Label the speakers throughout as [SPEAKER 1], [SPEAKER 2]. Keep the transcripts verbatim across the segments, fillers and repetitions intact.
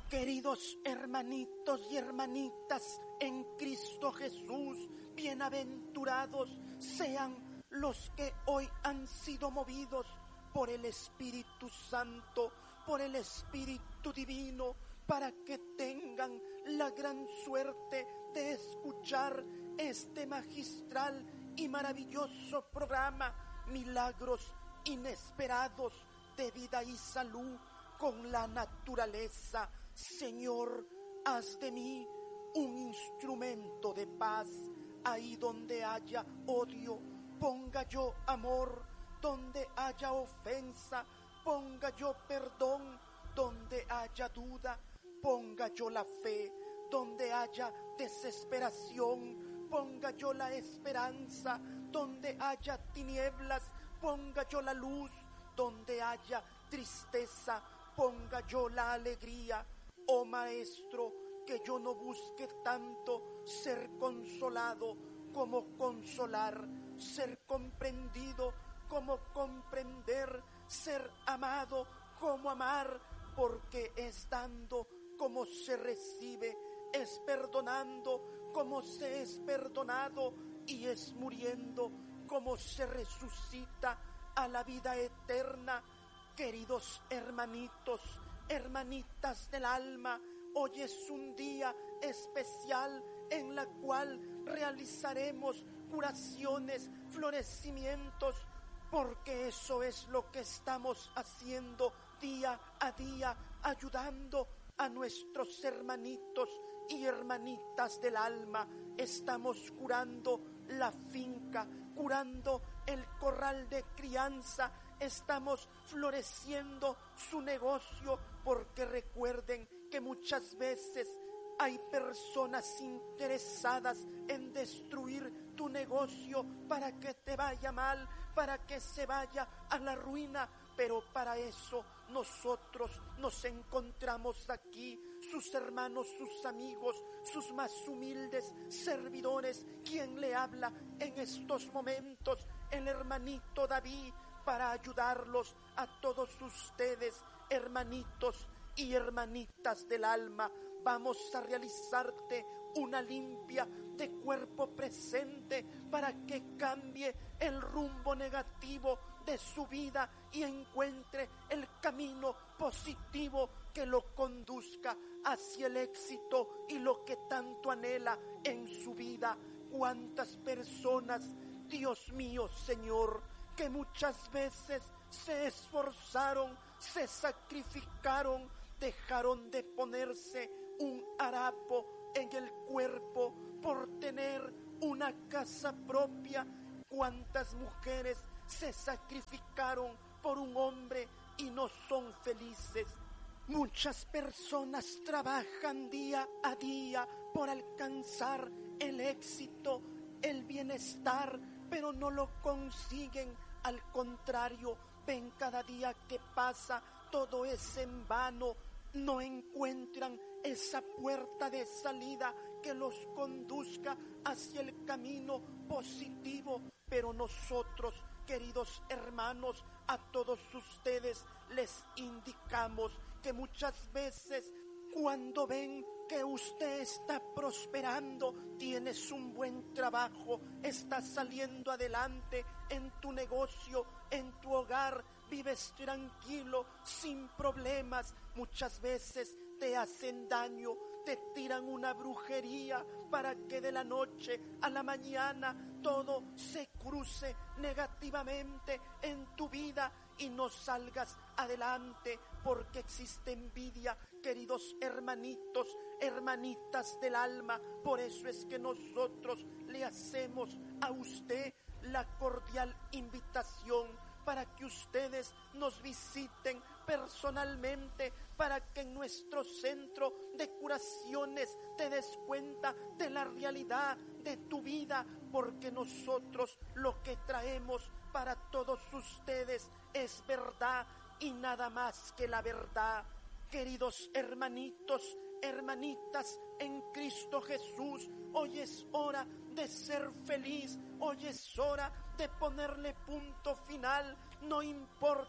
[SPEAKER 1] Queridos hermanitos y hermanitas en Cristo Jesús, bienaventurados sean los que hoy han sido movidos por el Espíritu Santo, por el Espíritu Divino, para que tengan la gran suerte de escuchar este magistral y maravilloso programa, Milagros Inesperados de Vida y Salud con la Naturaleza. Señor, haz de mí un instrumento de paz. Ahí donde haya odio, ponga yo amor. Donde haya ofensa, ponga yo perdón. Donde haya duda, ponga yo la fe. Donde haya desesperación, ponga yo la esperanza. Donde haya tinieblas, ponga yo la luz. Donde haya tristeza, ponga yo la alegría. Oh Maestro, que yo no busque tanto ser consolado como consolar, ser comprendido como comprender, ser amado como amar, porque es dando como se recibe, es perdonando como se es perdonado, y es muriendo como se resucita a la vida eterna. Queridos hermanitos, hermanitas del alma, hoy es un día especial en la cual realizaremos curaciones, florecimientos, porque eso es lo que estamos haciendo día a día, ayudando a nuestros hermanitos y hermanitas del alma. Estamos curando la finca, curando el corral de crianza, estamos floreciendo su negocio, porque recuerden que muchas veces hay personas interesadas en destruir tu negocio para que te vaya mal, para que se vaya a la ruina, pero para eso nosotros nos encontramos aquí, sus hermanos, sus amigos, sus más humildes servidores. Quien le habla en estos momentos, el hermanito David, para ayudarlos a todos ustedes, hermanitos y hermanitas del alma. Vamos a realizarte una limpia de cuerpo presente para que cambie el rumbo negativo de su vida y encuentre el camino positivo que lo conduzca hacia el éxito y lo que tanto anhela en su vida. ¿Cuántas personas, Dios mío, Señor, que muchas veces se esforzaron, se sacrificaron, dejaron de ponerse un harapo en el cuerpo por tener una casa propia? ¿Cuántas mujeres se sacrificaron por un hombre y no son felices? Muchas personas trabajan día a día por alcanzar el éxito, el bienestar, pero no lo consiguen. Al contrario, ven cada día que pasa, todo es en vano. No encuentran esa puerta de salida que los conduzca hacia el camino positivo. Pero nosotros, queridos hermanos, a todos ustedes les indicamos que muchas veces cuando ven que usted está prosperando, tienes un buen trabajo, estás saliendo adelante en tu negocio, en tu hogar, vives tranquilo, sin problemas, muchas veces te hacen daño, te tiran una brujería para que de la noche a la mañana todo se cruce negativamente en tu vida y no salgas adelante, porque existe envidia, queridos hermanitos, hermanitas del alma. Por eso es que nosotros le hacemos a usted la cordial invitación para que ustedes nos visiten personalmente, para que en nuestro centro de curaciones te des cuenta de la realidad de tu vida, porque nosotros lo que traemos para todos ustedes es verdad y nada más que la verdad. Queridos hermanitos, hermanitas en Cristo Jesús, hoy es hora de ser feliz, hoy es hora de ponerle punto final. No importa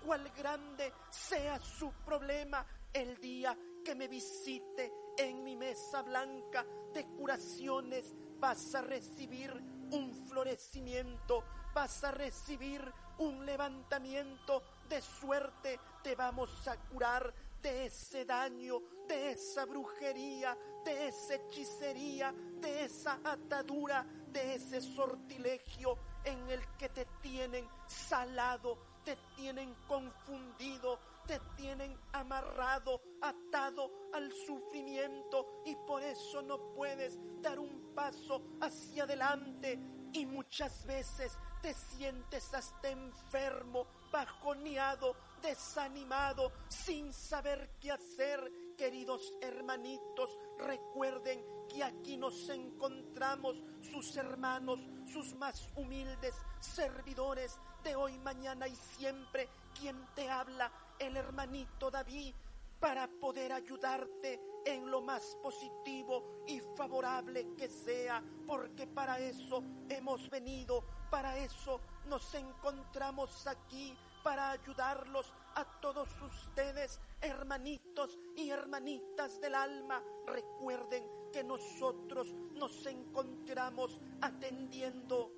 [SPEAKER 1] cuál grande sea su problema, el día que me visite en mi mesa blanca de curaciones, vas a recibir un florecimiento, vas a recibir un levantamiento de suerte, te vamos a curar de ese daño, de esa brujería, de esa hechicería, de esa atadura, de ese sortilegio en el que te tienen salado, te tienen confundido, te tienen amarrado, atado al sufrimiento, y por eso no puedes dar un paso hacia adelante, y muchas veces te sientes hasta enfermo, bajoneado, desanimado, sin saber qué hacer. Queridos hermanitos, recuerden que aquí nos encontramos sus hermanos, sus más humildes servidores de hoy, mañana y siempre. Quien te habla, el hermanito David, para poder ayudarte en lo más positivo y favorable que sea, porque para eso hemos venido, para eso nos encontramos aquí, para ayudarlos a todos ustedes, hermanitos y hermanitas del alma. Recuerden que nosotros nos encontramos atendiendo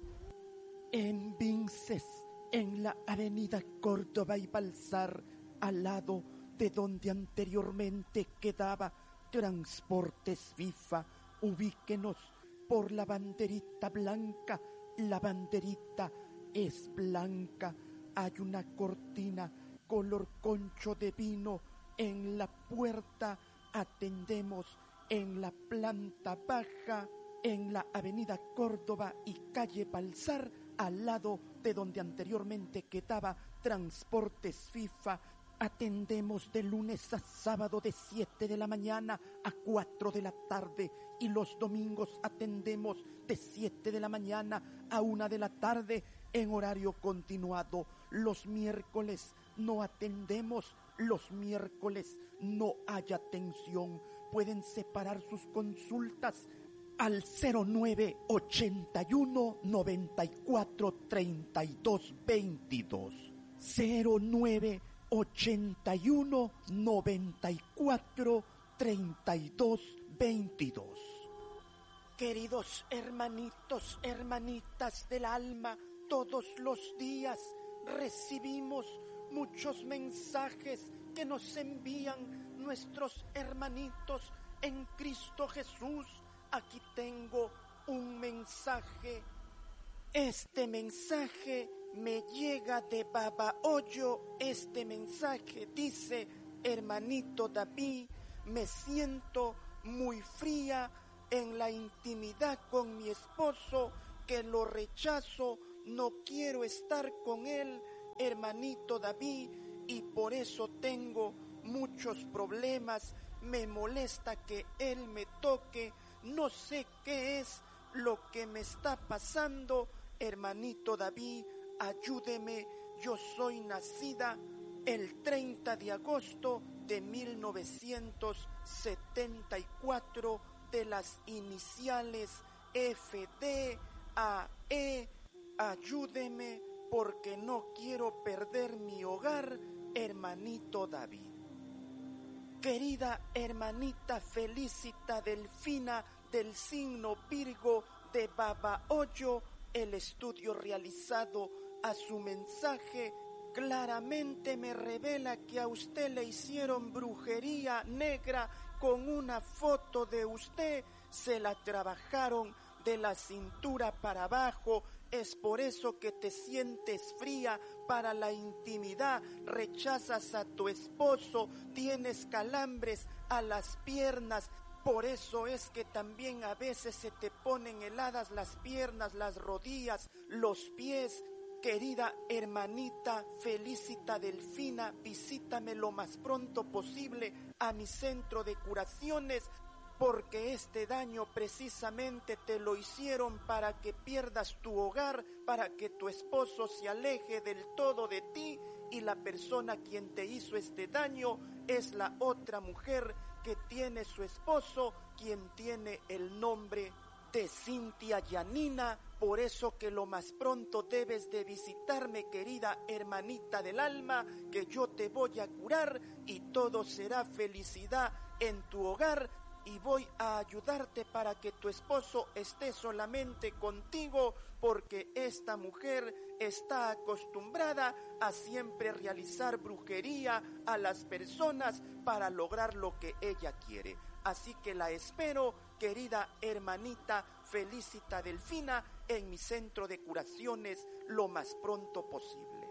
[SPEAKER 1] en Vinces, en la avenida Córdoba y Balsar, al lado de donde anteriormente quedaba Transportes FIFA. Ubíquenos por la banderita blanca, la banderita es blanca. Hay una cortina color concho de vino en la puerta. Atendemos en la planta baja, en la avenida Córdoba y calle Balsar, al lado de donde anteriormente quedaba Transportes FIFA. Atendemos de lunes a sábado de siete de la mañana a cuatro de la tarde, y los domingos atendemos de siete de la mañana a una de la tarde en horario continuado. Los miércoles no atendemos, los miércoles no hay atención. Pueden separar sus consultas al cero nueve ochenta y uno noventa y cuatro treinta y dos veintidós. cero nueve ochenta y uno noventa y cuatro treinta y dos veintidós. Queridos hermanitos, hermanitas del alma, todos los días recibimos muchos mensajes que nos envían nuestros hermanitos en Cristo Jesús. Aquí tengo un mensaje. Este mensaje me llega de Babahoyo. Este mensaje dice: hermanito David, me siento muy fría en la intimidad con mi esposo, que lo rechazo, no quiero estar con él, hermanito David, y por eso tengo muchos problemas. Me molesta que él me toque, no sé qué es lo que me está pasando. Hermanito David, ayúdeme. Yo soy nacida el treinta de agosto de mil novecientos setenta y cuatro, de las iniciales F D A E. Ayúdeme porque no quiero perder mi hogar, hermanito David. Querida hermanita Felicita Delfina del signo Virgo de Babahoyo, el estudio realizado a su mensaje claramente me revela que a usted le hicieron brujería negra con una foto de usted, se la trabajaron de la cintura para abajo. Es por eso que te sientes fría para la intimidad, rechazas a tu esposo, tienes calambres a las piernas. Por eso es que también a veces se te ponen heladas las piernas, las rodillas, los pies. Querida hermanita Felicita Delfina, visítame lo más pronto posible a mi centro de curaciones, porque este daño precisamente te lo hicieron para que pierdas tu hogar, para que tu esposo se aleje del todo de ti, y la persona quien te hizo este daño es la otra mujer que tiene su esposo, quien tiene el nombre de Cintia Yanina. Por eso que lo más pronto debes de visitarme, querida hermanita del alma, que yo te voy a curar y todo será felicidad en tu hogar. Y voy a ayudarte para que tu esposo esté solamente contigo, porque esta mujer está acostumbrada a siempre realizar brujería a las personas para lograr lo que ella quiere. Así que la espero, querida hermanita Felicita Delfina, en mi centro de curaciones lo más pronto posible.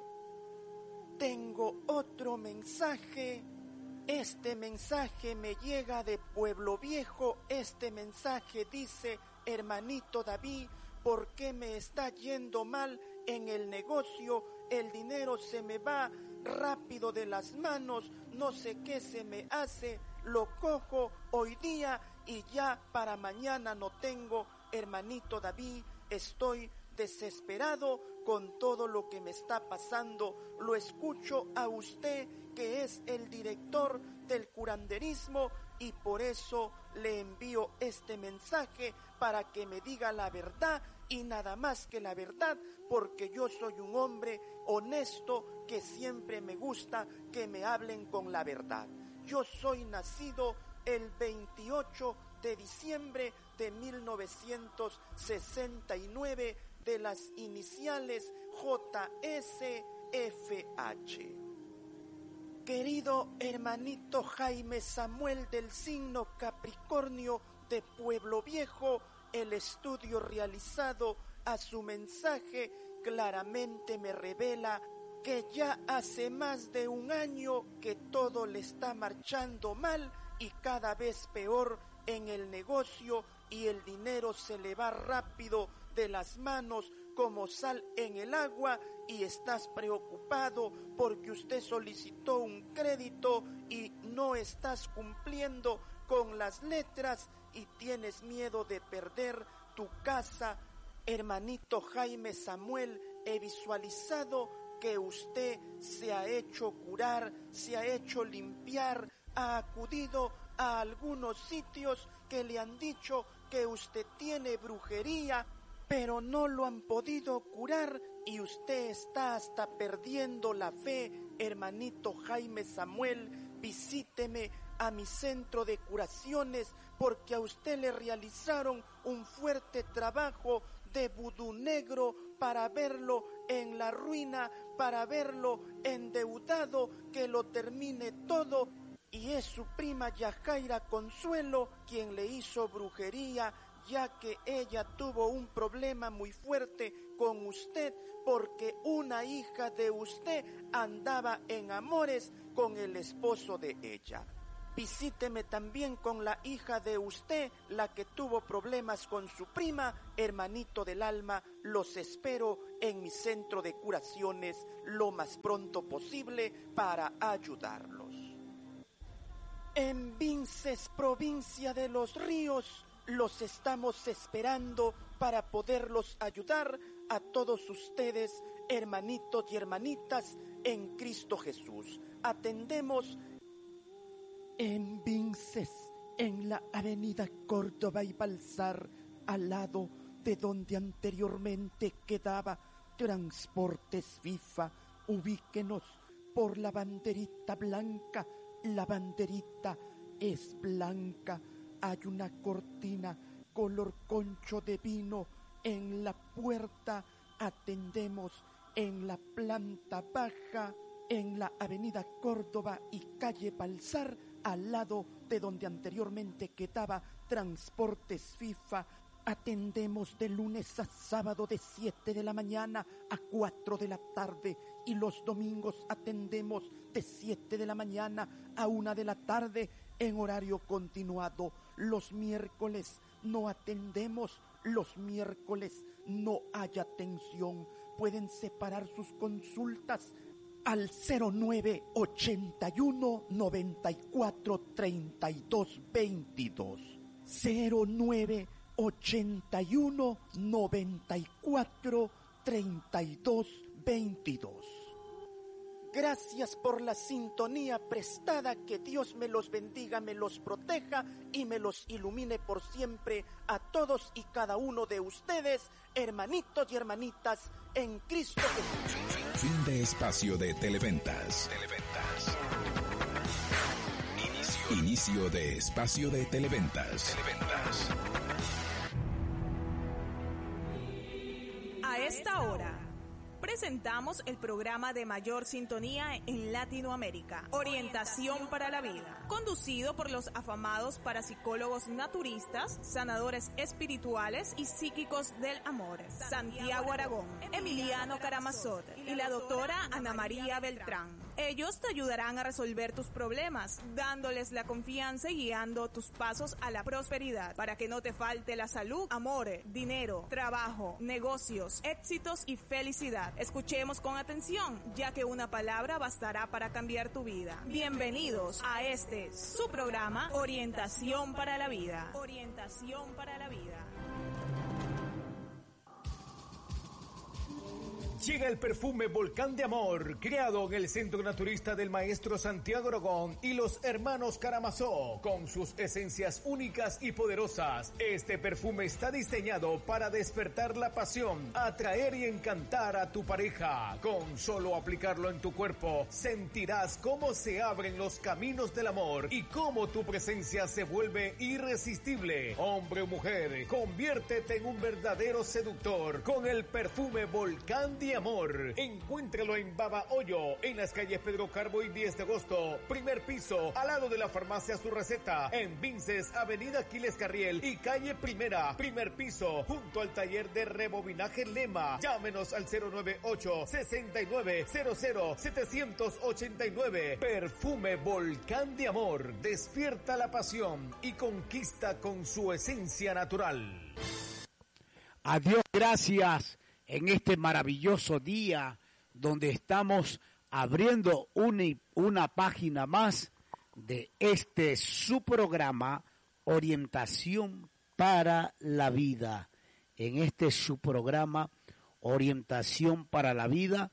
[SPEAKER 1] Tengo otro mensaje. Este mensaje me llega de Pueblo Viejo. Este mensaje dice: hermanito David, ¿por qué me está yendo mal en el negocio? El dinero se me va rápido de las manos, no sé qué se me hace, lo cojo hoy día y ya para mañana no tengo. Hermanito David, estoy desesperado con todo lo que me está pasando. Lo escucho a usted, que es el director del curanderismo, y por eso le envío este mensaje para que me diga la verdad y nada más que la verdad, porque yo soy un hombre honesto que siempre me gusta que me hablen con la verdad. Yo soy nacido el veintiocho de diciembre de mil novecientos sesenta y nueve, de las iniciales J S F H. Querido hermanito Jaime Samuel del signo Capricornio de Pueblo Viejo, el estudio realizado a su mensaje claramente me revela que ya hace más de un año que todo le está marchando mal y cada vez peor en el negocio, y el dinero se le va rápido de las manos como sal en el agua, y estás preocupado porque usted solicitó un crédito y no estás cumpliendo con las letras y tienes miedo de perder tu casa. Hermanito Jaime Samuel, he visualizado que usted se ha hecho curar, se ha hecho limpiar, ha acudido a algunos sitios que le han dicho que usted tiene brujería, pero no lo han podido curar y usted está hasta perdiendo la fe. Hermanito Jaime Samuel, visíteme a mi centro de curaciones, porque a usted le realizaron un fuerte trabajo de vudú negro para verlo en la ruina, para verlo endeudado, que lo termine todo. Y es su prima Yajaira Consuelo quien le hizo brujería, ya que ella tuvo un problema muy fuerte con usted, porque una hija de usted andaba en amores con el esposo de ella. Visíteme también con la hija de usted, la que tuvo problemas con su prima. Hermanito del alma, los espero en mi centro de curaciones lo más pronto posible para ayudarlos. En Vinces, provincia de Los Ríos, los estamos esperando para poderlos ayudar a todos ustedes, hermanitos y hermanitas en Cristo Jesús. Atendemos en Vinces, en la avenida Córdoba y Balsar, al lado de donde anteriormente quedaba Transportes FIFA. Ubíquenos por la banderita blanca. La banderita es blanca. Hay una cortina color concho de vino en la puerta. Atendemos en la planta baja, en la avenida Córdoba y calle Balsar, al lado de donde anteriormente quedaba Transportes FIFA. Atendemos de lunes a sábado de siete de la mañana a cuatro de la tarde, y los domingos atendemos de siete de la mañana a una de la tarde en horario continuado. Los miércoles no atendemos, los miércoles no hay atención. Pueden separar sus consultas al cero nueve ochenta y uno noventa y cuatro treinta y dos veintidós. cero nueve ochenta y uno noventa y cuatro treinta y dos veintidós. Gracias por la sintonía prestada, que Dios me los bendiga, me los proteja y me los ilumine por siempre a todos y cada uno de ustedes, hermanitos y hermanitas en Cristo Jesús.
[SPEAKER 2] Fin de espacio de Televentas. Televentas. Inicio. Inicio de espacio de Televentas. Televentas.
[SPEAKER 3] A esta hora presentamos el programa de mayor sintonía en Latinoamérica, Orientación para la Vida, conducido por los afamados parapsicólogos naturistas, sanadores espirituales y psíquicos del amor, Santiago Aragón, Emiliano Karamazov y la doctora Ana María Beltrán. Ellos te ayudarán a resolver tus problemas, dándoles la confianza y guiando tus pasos a la prosperidad, para que no te falte la salud, amor, dinero, trabajo, negocios, éxitos y felicidad. Escuchemos con atención, ya que una palabra bastará para cambiar tu vida. Bienvenidos a este, su programa, Orientación para la Vida. Orientación para la Vida.
[SPEAKER 4] Llega el perfume Volcán de Amor, creado en el Centro Naturista del Maestro Santiago Aragón y los hermanos Karamazov, con sus esencias únicas y poderosas. Este perfume está diseñado para despertar la pasión, atraer y encantar a tu pareja. Con solo aplicarlo en tu cuerpo, sentirás cómo se abren los caminos del amor y cómo tu presencia se vuelve irresistible. Hombre o mujer, conviértete en un verdadero seductor con el perfume Volcán de Amor. Encuéntralo en Babahoyo, en las calles Pedro Carbo y diez de agosto, primer piso, al lado de la farmacia Su Receta, en Vinces, avenida Aquiles Carriel y calle Primera, primer piso, junto al taller de rebobinaje Lema. Llámenos al cero nueve ocho, sesenta y nueve cero cero setecientos ochenta y nueve. Perfume Volcán de Amor, despierta la pasión y conquista con su esencia natural.
[SPEAKER 5] Adiós, gracias. En este maravilloso día donde estamos abriendo una, una página más de este su programa Orientación para la Vida. En este su programa Orientación para la Vida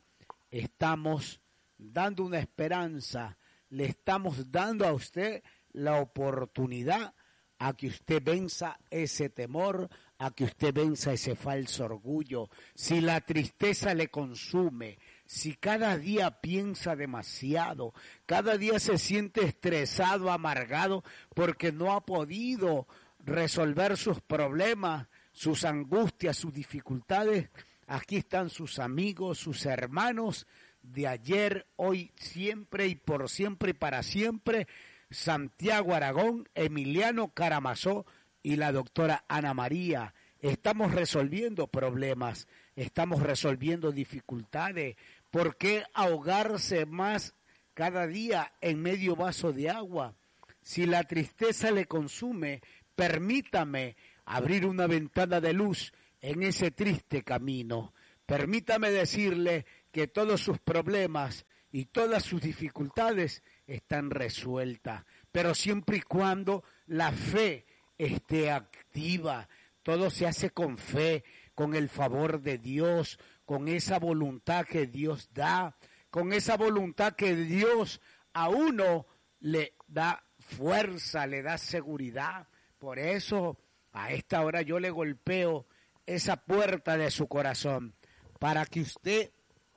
[SPEAKER 5] estamos dando una esperanza, le estamos dando a usted la oportunidad a que usted venza ese temor, a que usted venza ese falso orgullo. Si la tristeza le consume, si cada día piensa demasiado, cada día se siente estresado, amargado, porque no ha podido resolver sus problemas, sus angustias, sus dificultades, aquí están sus amigos, sus hermanos de ayer, hoy, siempre y por siempre y para siempre, Santiago Aragón, Emiliano Karamazov y la doctora Ana María. Estamos resolviendo problemas, estamos resolviendo dificultades. ¿Por qué ahogarse más cada día en medio vaso de agua? Si la tristeza le consume, permítame abrir una ventana de luz en ese triste camino. Permítame decirle que todos sus problemas y todas sus dificultades están resueltas, pero siempre y cuando la fe esté activa. Todo se hace con fe, con el favor de Dios, con esa voluntad que Dios da, con esa voluntad que Dios a uno le da fuerza, le da seguridad. Por eso a esta hora yo le golpeo esa puerta de su corazón para que usted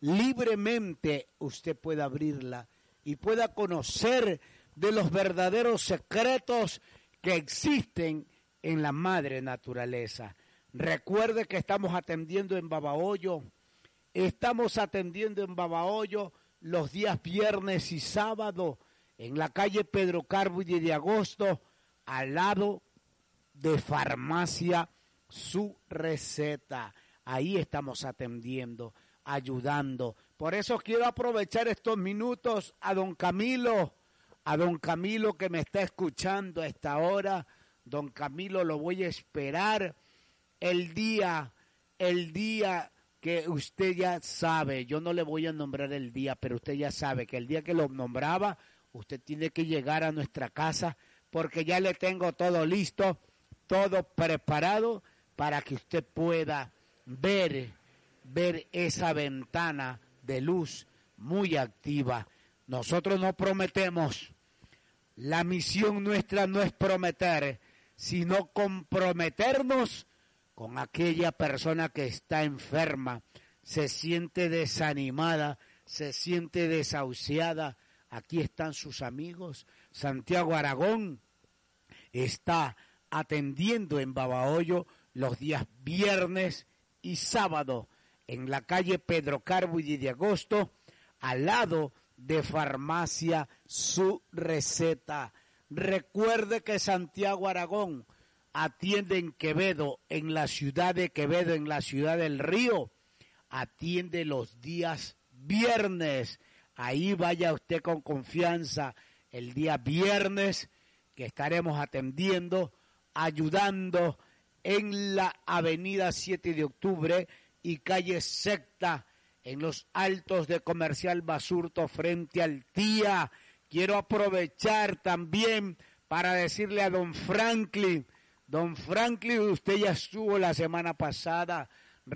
[SPEAKER 5] libremente usted pueda abrirla y pueda conocer de los verdaderos secretos que existen en la madre naturaleza. Recuerde que estamos atendiendo en Babahoyo, estamos atendiendo en Babahoyo los días viernes y sábado en la calle Pedro Carbo y diez de agosto, al lado de farmacia Su Receta. Ahí estamos atendiendo, ayudando. Por eso quiero aprovechar estos minutos a don Camilo, a don Camilo que me está escuchando a esta hora. Don Camilo, lo voy a esperar el día, el día que usted ya sabe. Yo no le voy a nombrar el día, pero usted ya sabe que el día que lo nombraba, usted tiene que llegar a nuestra casa porque ya le tengo todo listo, todo preparado para que usted pueda ver, ver esa ventana de luz muy activa. Nosotros no prometemos. La misión nuestra no es prometer, sino comprometernos con aquella persona que está enferma, se siente desanimada, se siente desahuciada. Aquí están sus amigos. Santiago Aragón está atendiendo en Babahoyo los días viernes y sábado en la calle Pedro Carbo y de Agosto, al lado de Farmacia Su Receta. Recuerde que Santiago Aragón atiende en Quevedo, en la ciudad de Quevedo, en la ciudad del Río, atiende los días viernes. Ahí vaya usted con confianza el día viernes, que estaremos atendiendo, ayudando en la avenida siete de octubre y calle Secta, en los altos de Comercial Basurto, frente al Tía. Quiero aprovechar también para decirle a don Franklin, don Franklin, usted ya estuvo la semana pasada,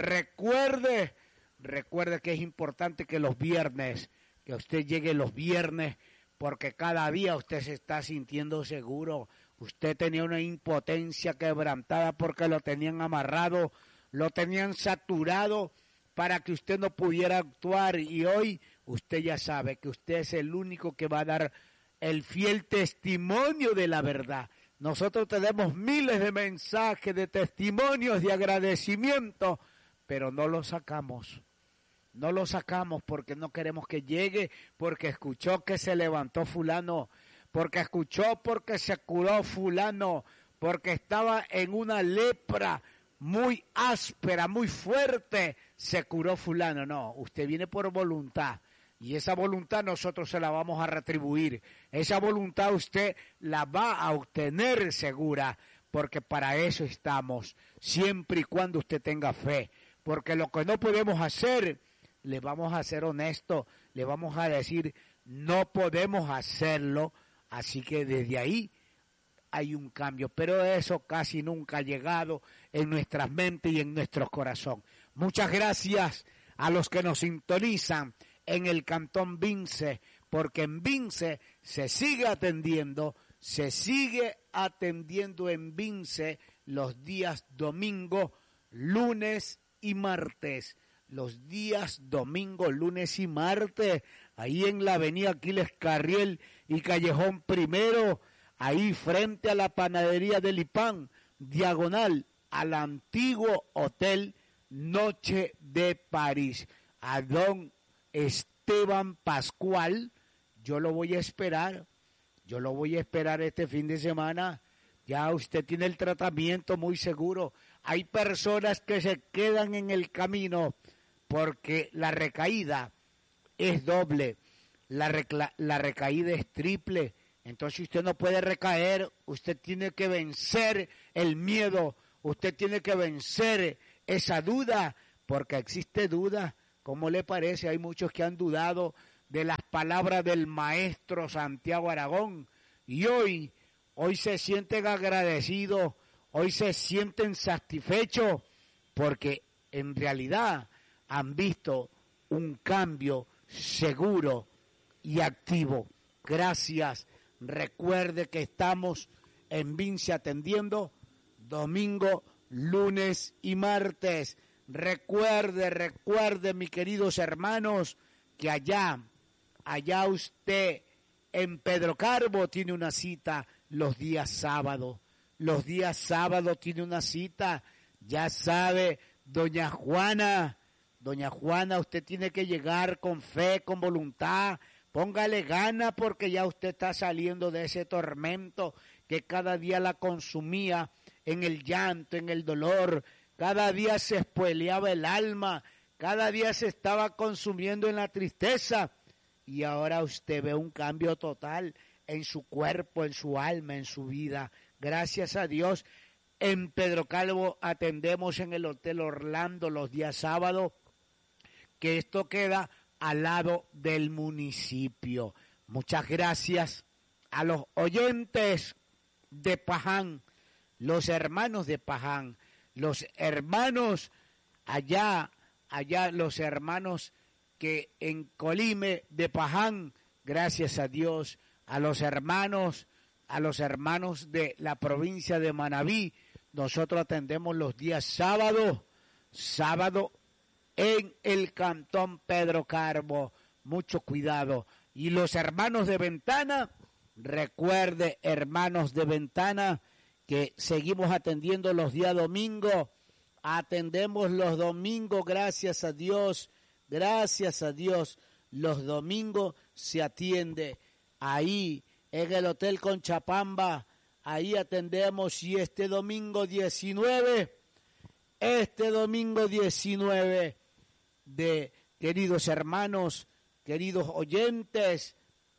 [SPEAKER 5] recuerde, recuerde que es importante que los viernes, que usted llegue los viernes, porque cada día usted se está sintiendo seguro. Usted tenía una impotencia quebrantada porque lo tenían amarrado, lo tenían saturado para que usted no pudiera actuar, y hoy usted ya sabe que usted es el único que va a dar el fiel testimonio de la verdad. Nosotros tenemos miles de mensajes, de testimonios, de agradecimiento, pero no los sacamos. No lo sacamos porque no queremos que llegue, porque escuchó que se levantó fulano, porque escuchó porque se curó fulano, porque estaba en una lepra muy áspera, muy fuerte, se curó fulano. No, usted viene por voluntad y esa voluntad nosotros se la vamos a retribuir. Esa voluntad usted la va a obtener segura, porque para eso estamos, siempre y cuando usted tenga fe, porque lo que no podemos hacer, le vamos a ser honestos, le vamos a decir, no podemos hacerlo, así que desde ahí hay un cambio, pero eso casi nunca ha llegado en nuestras mentes y en nuestros corazones. Muchas gracias a los que nos sintonizan en el Cantón Vince, porque en Vince se sigue atendiendo, se sigue atendiendo en Vince los días domingo, lunes y martes. Los días domingo, lunes y martes, ahí en la avenida Aquiles Carriel y Callejón Primero, ahí frente a la panadería del Ipán, diagonal al antiguo Hotel Noche de París. A don Esteban Pascual, yo lo voy a esperar, yo lo voy a esperar este fin de semana. Ya usted tiene el tratamiento muy seguro. Hay personas que se quedan en el camino porque la recaída es doble, la, recla- la recaída es triple. Entonces usted no puede recaer, usted tiene que vencer el miedo, usted tiene que vencer esa duda, porque existe duda. ¿Cómo le parece? Hay muchos que han dudado de las palabras del maestro Santiago Aragón, y hoy, hoy se sienten agradecidos, hoy se sienten satisfechos, porque en realidad han visto un cambio seguro y activo. Gracias. Recuerde que estamos en Vince atendiendo domingo, lunes y martes. Recuerde, recuerde, mis queridos hermanos, que allá, allá usted en Pedro Carbo tiene una cita los días sábados. Los días sábados tiene una cita, ya sabe, doña Juana, doña Juana, usted tiene que llegar con fe, con voluntad. Póngale gana, porque ya usted está saliendo de ese tormento que cada día la consumía en el llanto, en el dolor. Cada día se espoleaba el alma, cada día se estaba consumiendo en la tristeza. Y ahora usted ve un cambio total en su cuerpo, en su alma, en su vida. Gracias a Dios. En Pedro Calvo atendemos en el Hotel Orlando los días sábados, que esto queda al lado del municipio. Muchas gracias a los oyentes de Paján, los hermanos de Paján, los hermanos allá, allá los hermanos que en Colime de Paján, gracias a Dios, a los hermanos, a los hermanos de la provincia de Manabí, nosotros atendemos los días sábados, sábado en el Cantón Pedro Carbo, mucho cuidado. Y los hermanos de Ventana, recuerde, hermanos de Ventana, que seguimos atendiendo los días domingos, atendemos los domingos, gracias a Dios, gracias a Dios, los domingos se atiende ahí en el Hotel Conchapamba, ahí atendemos y este domingo diecinueve, este domingo diecinueve de queridos hermanos, queridos oyentes,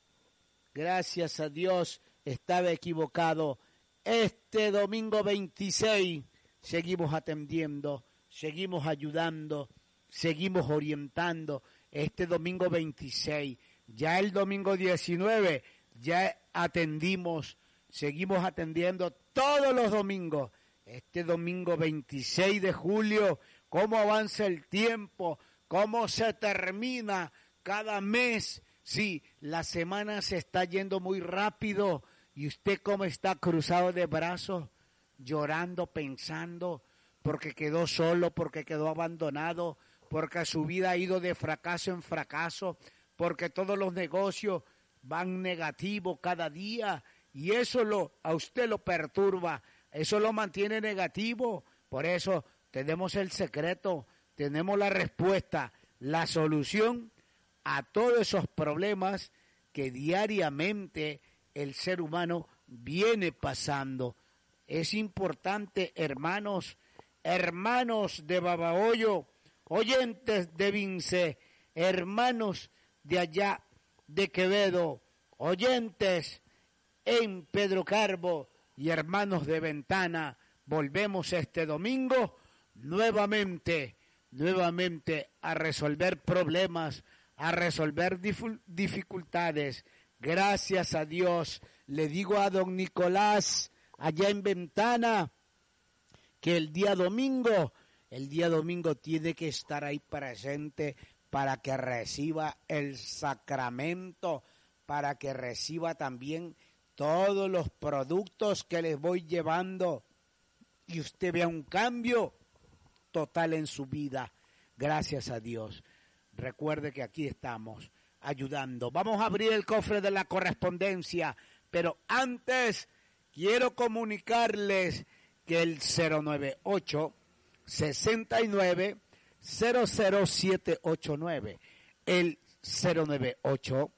[SPEAKER 5] gracias a Dios, estaba equivocado, este domingo veintiséis seguimos atendiendo, seguimos ayudando, seguimos orientando, este domingo veintiséis, ya el domingo diecinueve, ya atendimos, seguimos atendiendo todos los domingos. Este domingo veintiséis de julio, cómo avanza el tiempo, cómo se termina cada mes. Sí, la semana se está yendo muy rápido y usted cómo está cruzado de brazos, llorando, pensando, porque quedó solo, porque quedó abandonado, porque su vida ha ido de fracaso en fracaso, porque todos los negocios van negativos cada día y eso lo, a usted lo perturba, eso lo mantiene negativo. Por eso tenemos el secreto, tenemos la respuesta, la solución a todos esos problemas que diariamente el ser humano viene pasando. Es importante, hermanos, hermanos de Babahoyo, oyentes de Vince, hermanos de allá de Quevedo, oyentes en Pedro Carbo y hermanos de Ventana, volvemos este domingo nuevamente, nuevamente a resolver problemas, a resolver dificultades. Gracias a Dios, le digo a don Nicolás, allá en Ventana, que el día domingo, el día domingo tiene que estar ahí presente para que reciba el sacramento, para que reciba también todos los productos que les voy llevando y usted vea un cambio total en su vida. Gracias a Dios. Recuerde que aquí estamos ayudando. Vamos a abrir el cofre de la correspondencia, pero antes quiero comunicarles que el cero nueve ocho, sesenta y nueve, cero cero siete ocho nueve, el cero nueve ocho,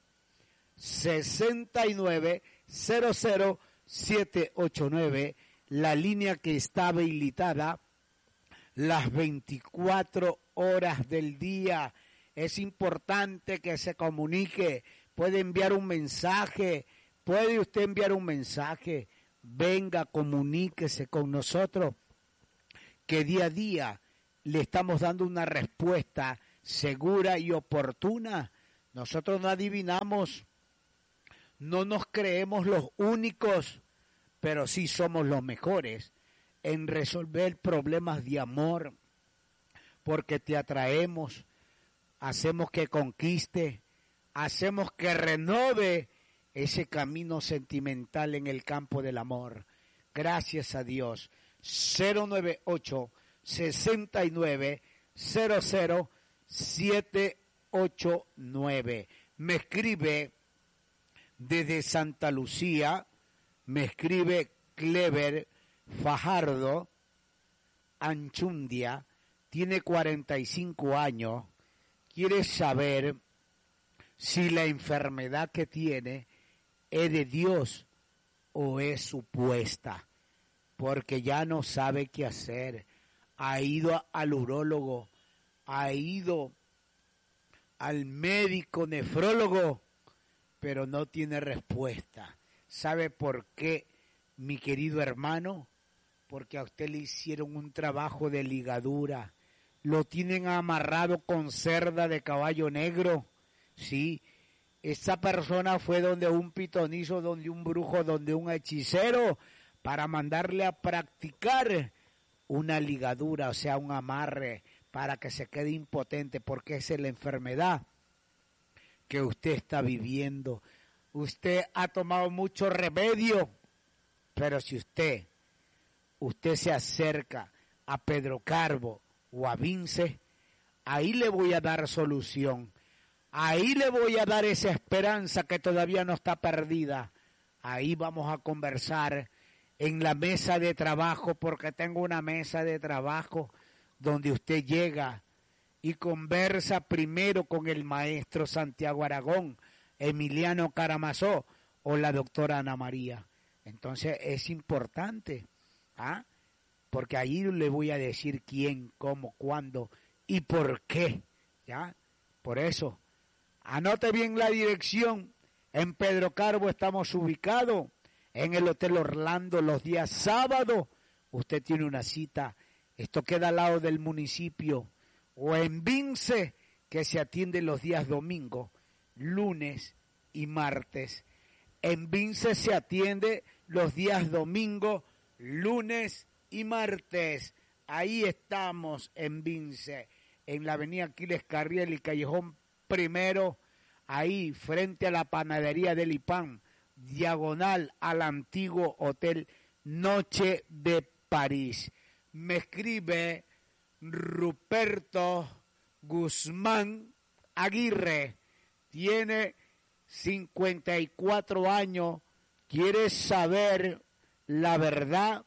[SPEAKER 5] sesenta y nueve, cero cero siete ocho nueve, la línea que está habilitada las veinticuatro horas del día. Es importante que se comunique, puede enviar un mensaje, puede usted enviar un mensaje, venga, comuníquese con nosotros, que día a día le estamos dando una respuesta segura y oportuna. Nosotros no adivinamos, no nos creemos los únicos, pero sí somos los mejores en resolver problemas de amor, porque te atraemos, hacemos que conquiste, hacemos que renove ese camino sentimental en el campo del amor. Gracias a Dios. cero nueve ocho, sesenta y nueve, cero cero siete ocho nueve. Me escribe desde Santa Lucía, me escribe Clever Fajardo Anchundia, tiene cuarenta y cinco años, quiere saber si la enfermedad que tiene es de Dios o es supuesta, porque ya no sabe qué hacer. Ha ido al urólogo, ha ido al médico nefrólogo, pero no tiene respuesta. ¿Sabe por qué, mi querido hermano? Porque a usted le hicieron un trabajo de ligadura, lo tienen amarrado con cerda de caballo negro, ¿sí? Esa persona fue donde un pitonizo, donde un brujo, donde un hechicero, para mandarle a practicar una ligadura, o sea, un amarre, para que se quede impotente, porque esa es la enfermedad que usted está viviendo. Usted ha tomado mucho remedio, pero si usted, usted se acerca a Pedro Carbo o a Vince, ahí le voy a dar solución. Ahí le voy a dar esa esperanza que todavía no está perdida. Ahí vamos a conversar en la mesa de trabajo, porque tengo una mesa de trabajo donde usted llega y conversa primero con el maestro Santiago Aragón, Emiliano Karamazov o la doctora Ana María. Entonces es importante, ¿ah? Porque ahí le voy a decir quién, cómo, cuándo y por qué, ¿ya? Por eso, anote bien la dirección. En Pedro Carbo estamos ubicados en el Hotel Orlando los días sábados. Usted tiene una cita, esto queda al lado del municipio, o en Vince, que se atiende los días domingos, lunes y martes. En Vince se atiende los días domingos, lunes y martes. Ahí estamos en Vince, en la avenida Aquiles Carriel y Callejón Primero, ahí frente a la panadería del Ipán, diagonal al antiguo Hotel Noche de París. Me escribe Ruperto Guzmán Aguirre, tiene cincuenta y cuatro años, quiere saber la verdad,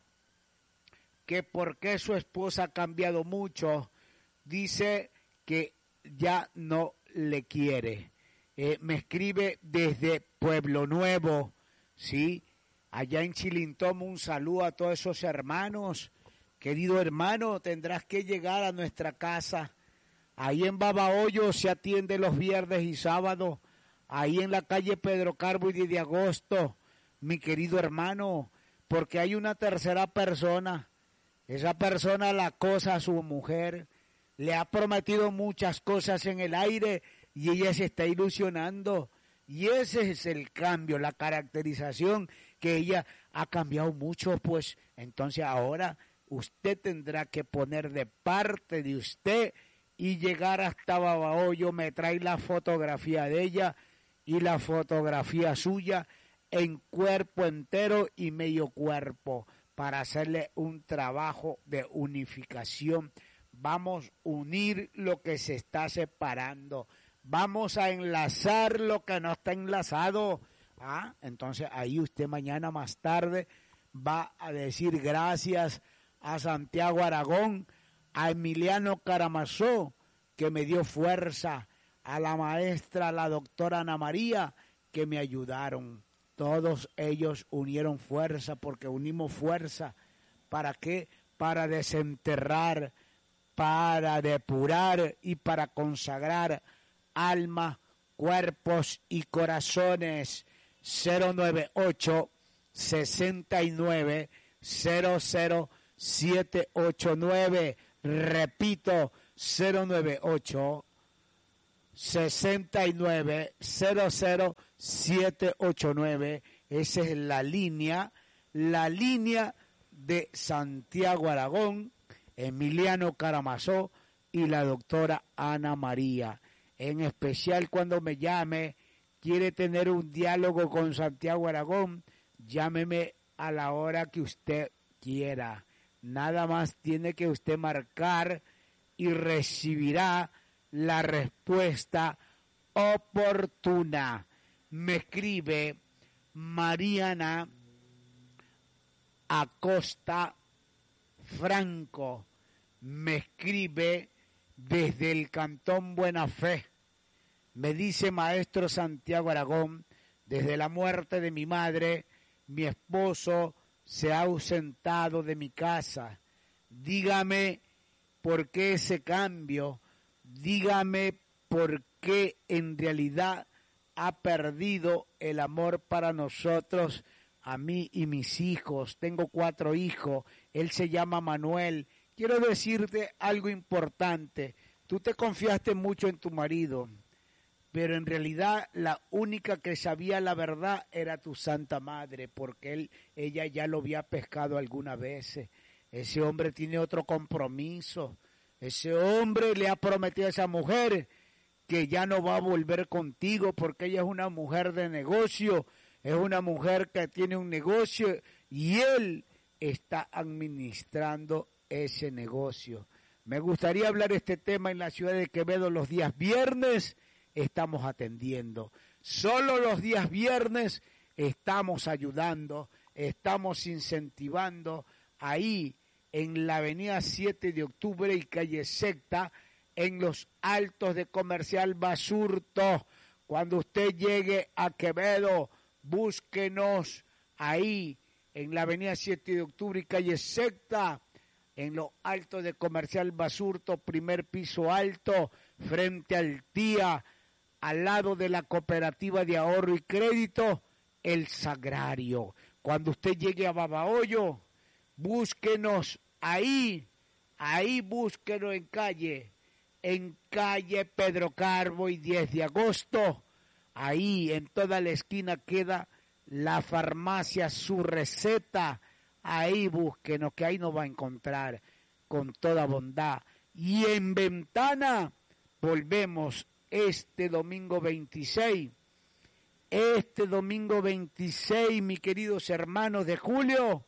[SPEAKER 5] que por qué su esposa ha cambiado mucho, dice que ya no le quiere. Eh, me escribe desde Pueblo Nuevo, ¿sí? Allá en Chilintomo, un saludo a todos esos hermanos. Querido hermano, tendrás que llegar a nuestra casa. Ahí en Babahoyo se atiende los viernes y sábados. Ahí en la calle Pedro Carbo y diez de agosto, mi querido hermano, porque hay una tercera persona. Esa persona la acosa a su mujer, le ha prometido muchas cosas en el aire y ella se está ilusionando. Y ese es el cambio, la caracterización, que ella ha cambiado mucho, pues entonces ahora usted tendrá que poner de parte de usted y llegar hasta Babahoyo. Me trae la fotografía de ella y la fotografía suya en cuerpo entero y medio cuerpo para hacerle un trabajo de unificación. Vamos a unir lo que se está separando. Vamos a enlazar lo que no está enlazado. Ah, entonces ahí usted mañana más tarde va a decir gracias a Santiago Aragón, a Emiliano Karamazov, que me dio fuerza, a la maestra, a la doctora Ana María, que me ayudaron. Todos ellos unieron fuerza, porque unimos fuerza. ¿Para qué? Para desenterrar, para depurar y para consagrar alma, cuerpos y corazones. Cero nueve ocho, sesenta y nueve, cero cero siete ocho nueve. Repito, cero nueve ocho, sesenta y nueve, cero cero siete ocho nueve. Esa es la línea, la línea de Santiago Aragón, Emiliano Karamazov y la doctora Ana María. En especial cuando me llame, quiere tener un diálogo con Santiago Aragón, llámeme a la hora que usted quiera. Nada más tiene que usted marcar y recibirá la respuesta oportuna. Me escribe Mariana Acosta Franco, me escribe desde el Cantón Buena Fe. Me dice maestro Santiago Aragón, desde la muerte de mi madre, mi esposo se ha ausentado de mi casa. Dígame por qué ese cambio, dígame por qué en realidad ha perdido el amor para nosotros, a mí y mis hijos. Tengo cuatro hijos, él se llama Manuel. Quiero decirte algo importante, tú te confiaste mucho en tu marido, pero en realidad la única que sabía la verdad era tu santa madre, porque él, ella ya lo había pescado alguna vez. Ese hombre tiene otro compromiso, ese hombre le ha prometido a esa mujer que ya no va a volver contigo porque ella es una mujer de negocio, es una mujer que tiene un negocio y él está administrando ese negocio. Me gustaría hablar de este tema en la ciudad de Quevedo los días viernes, estamos atendiendo. Solo los días viernes estamos ayudando, estamos incentivando ahí en la avenida siete de octubre y calle Secta, en los altos de Comercial Basurto. Cuando usted llegue a Quevedo, búsquenos ahí en la avenida siete de octubre y calle Secta, en los altos de Comercial Basurto, primer piso alto, frente al Tía, al lado de la Cooperativa de Ahorro y Crédito, El Sagrario. Cuando usted llegue a Babahoyo, búsquenos ahí, ahí búsquenos en calle, en calle Pedro Carbo y diez de agosto, ahí en toda la esquina queda la farmacia Su Receta, ahí búsquenos que ahí nos va a encontrar con toda bondad. Y en Ventana volvemos este domingo veintiséis, este domingo veintiséis, mis queridos hermanos de julio,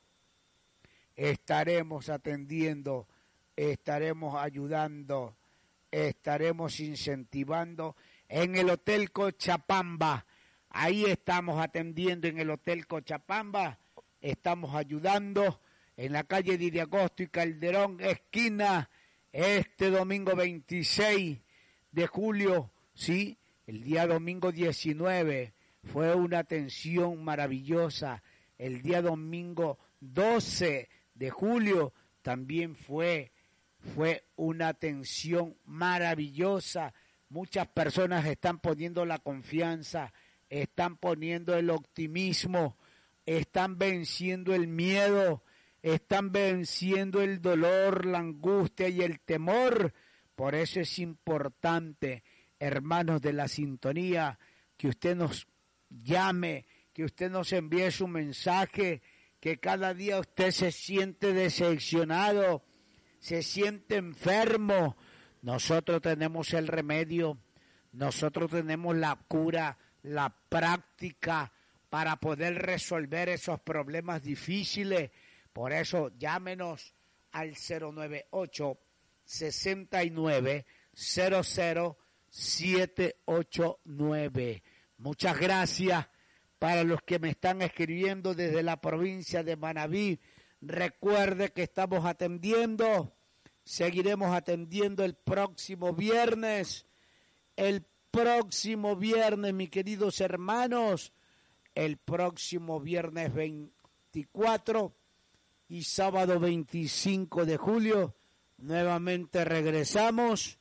[SPEAKER 5] estaremos atendiendo, estaremos ayudando, estaremos incentivando en el Hotel Cochabamba. Ahí estamos atendiendo en el Hotel Cochabamba, estamos ayudando en la calle diez de agosto y Calderón, esquina, este domingo veintiséis de julio, sí, el día domingo diecinueve fue una atención maravillosa, el día domingo doce de julio también fue, fue una atención maravillosa. Muchas personas están poniendo la confianza, están poniendo el optimismo, están venciendo el miedo, están venciendo el dolor, la angustia y el temor. Por eso es importante, hermanos de la sintonía, que usted nos llame, que usted nos envíe su mensaje, que cada día usted se siente decepcionado, se siente enfermo. Nosotros tenemos el remedio, nosotros tenemos la cura, la práctica para poder resolver esos problemas difíciles. Por eso llámenos al cero nueve ocho, sesenta y nueve, cero cero siete ocho nueve. Muchas gracias para los que me están escribiendo desde la provincia de Manabí. Recuerde que estamos atendiendo, seguiremos atendiendo el próximo viernes, el próximo viernes, mis queridos hermanos, el próximo viernes veinticuatro y sábado veinticinco de julio, nuevamente regresamos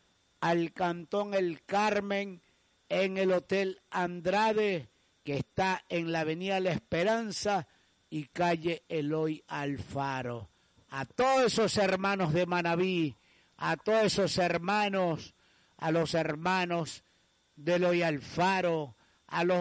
[SPEAKER 5] al Cantón El Carmen en el Hotel Andrade, que está en la avenida La Esperanza y calle Eloy Alfaro. A todos esos hermanos de Manabí, a todos esos hermanos, a los hermanos de Eloy Alfaro, a los